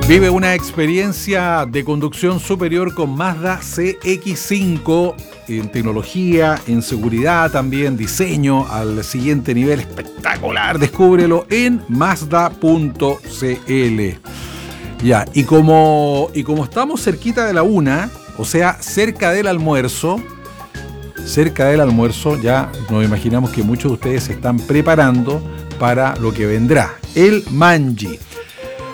Vive una experiencia de conducción superior con Mazda CX-5 en tecnología, en seguridad también, diseño al siguiente nivel espectacular. Descúbrelo en Mazda.cl. Ya, y como estamos cerquita de la una, o sea, cerca del almuerzo, ya nos imaginamos que muchos de ustedes se están preparando para lo que vendrá, el Manji.